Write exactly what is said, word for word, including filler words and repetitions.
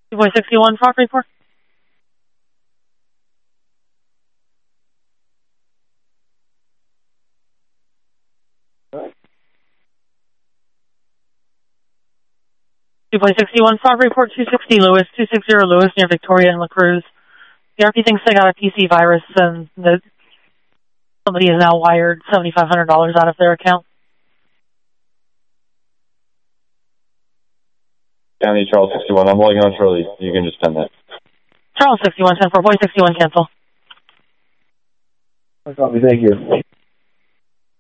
two point six one, Fox report. two point six one, Fox report, two sixty Lewis, two sixty Lewis near Victoria and La Cruz. The R P thinks they got a P C virus and that somebody has now wired seven thousand five hundred dollars out of their account. County Charles sixty-one, I'm logging on Charlie. You can just send that. Charles sixty-one, ten four, point six one, cancel. Copy, thank you.